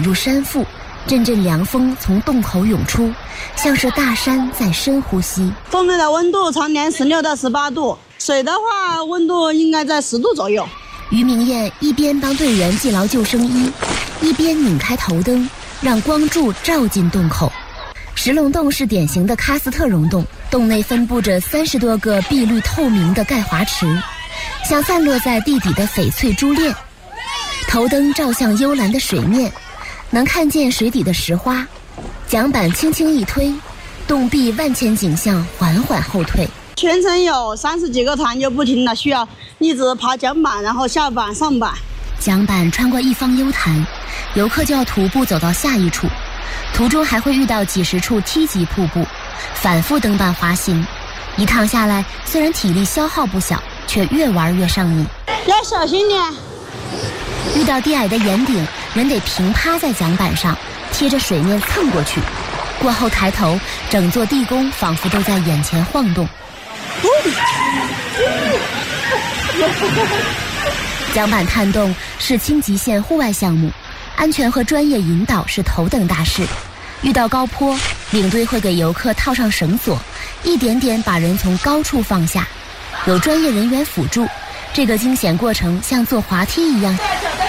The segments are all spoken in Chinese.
入山腹，阵阵凉风从洞口涌出，像是大山在深呼吸。 洞内的温度常年16到18度，水的话温度应该在10度左右。 于明艳一边帮队员系牢救生衣，一边拧开头灯，让光柱照进洞口。石龙洞是典型的喀斯特溶洞，洞内分布着30多个碧绿透明的钙华池，像散落在地底的翡翠珠链。头灯照向幽蓝的水面，能看见水底的石花。桨板轻轻一推，洞壁万千景象缓缓后退。 全程有30几个团，就不停的需要一直爬桨板，然后下板上板。 桨板穿过一方幽潭，游客就要徒步走到下一处，途中还会遇到几十处梯级瀑布，反复登板滑行。一趟下来，虽然体力消耗不小，却越玩越上瘾。 要小心点。 遇到低矮的岩顶，人得平趴在桨板上，贴着水面蹭过去。过后抬头，整座地宫仿佛都在眼前晃动。桨板探洞是轻极限户外项目，安全和专业引导是头等大事。遇到高坡，领队会给游客套上绳索，一点点把人从高处放下，有专业人员辅助，这个惊险过程像坐滑梯一样。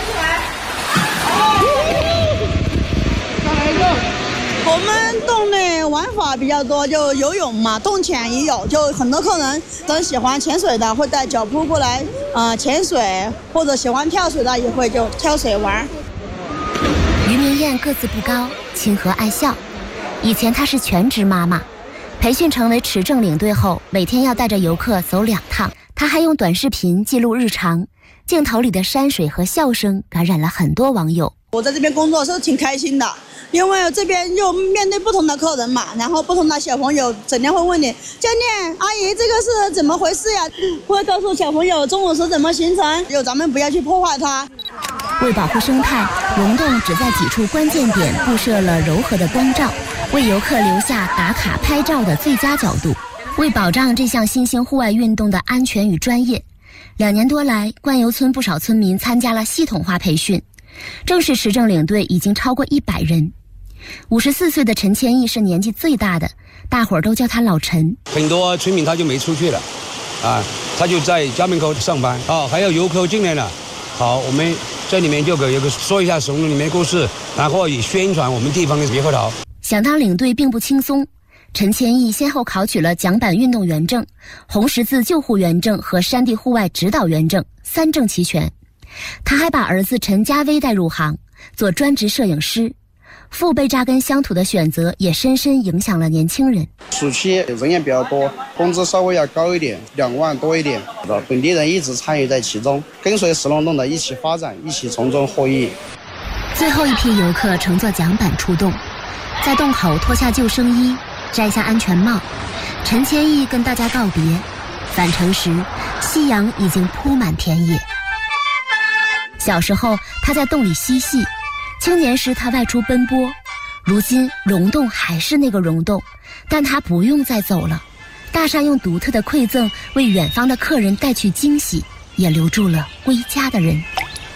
我们洞内玩法比较多，就游泳嘛，洞潜也有，就很多客人等喜欢潜水的会带脚蹼过来潜水，或者喜欢跳水的也会就跳水玩。 于明艳个子不高，亲和爱笑。以前她是全职妈妈，培训成为持证领队后，每天要带着游客走2趟。她还用短视频记录日常，镜头里的山水和笑声感染了很多网友。 我在这边工作是挺开心的，因为这边又面对不同的客人嘛，然后不同的小朋友整天会问你，教练阿姨这个是怎么回事呀？会告诉小朋友中午是怎么形成，咱们不要去破坏它。 为保护生态，溶洞只在几处关键点布设了柔和的光罩，为游客留下打卡拍照的最佳角度。为保障这项新兴户外运动的安全与专业，2年多来，灌游村不少村民参加了系统化培训。正式持证领队已经超过100人。54岁的陈千亿是年纪最大的，大伙儿都叫他老陈。 很多村民他就没出去了，他就在家门口上班。还有游客进来了，好，我们这里面就给游客说一下石龙洞里面故事，然后也宣传我们地方的猕猴桃。 想当领队并不轻松，陈千亿先后考取了桨板运动员证、红十字救护员证和山地户外指导员证，3证齐全。他还把儿子陈家威带入行，做专职摄影师。父辈扎根乡土的选择也深深影响了年轻人。 暑期人也比较多，工资稍微要高一点，2万多一点。本地人一直参与在其中，跟随石龙洞的一起发展，一起从中获益。 最后一批游客乘坐桨板出洞，在洞口脱下救生衣，摘下安全帽。陈千亿跟大家告别，返程时夕阳已经铺满田野。小时候他在洞里嬉戏，青年时他外出奔波，如今溶洞还是那个溶洞，但他不用再走了。大厦用独特的馈赠为远方的客人带去惊喜，也留住了归家的人。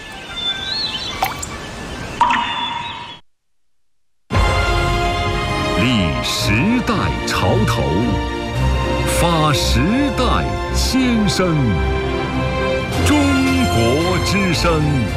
立时代潮头，发时代先声，中国之声。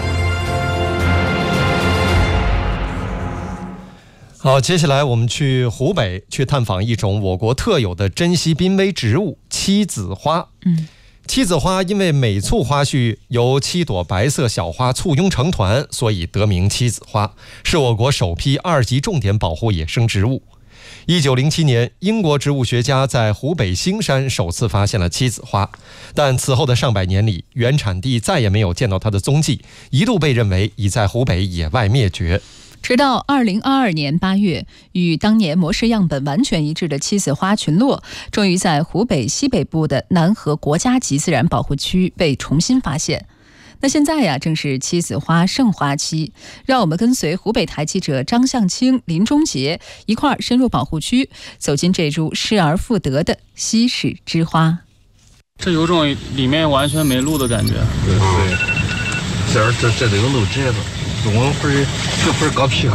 好，接下来我们去湖北，去探访一种我国特有的珍稀濒危植物——七子花。七子花因为每簇花序由7朵白色小花簇拥成团，所以得名七子花，是我国首批2级重点保护野生植物。1907年，英国植物学家在湖北兴山首次发现了七子花，但此后的上百年里，原产地再也没有见到它的踪迹，一度被认为已在湖北野外灭绝。 直到2022年8月，与当年模式样本完全一致的七子花群落，终于在湖北西北部的南河国家级自然保护区被重新发现。那现在呀，正是七子花盛花期，让我们跟随湖北台记者张向清、林忠杰一块儿深入保护区，走进这株失而复得的稀世之花。 这有种里面完全没路的感觉。 对，这里有路直接走，中文会这会搞皮哈。